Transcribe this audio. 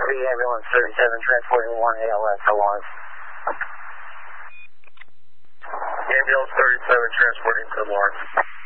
Copy, ambulance 37 transporting 1 ALS to Lawrence. Ambulance 37 transporting to Lawrence.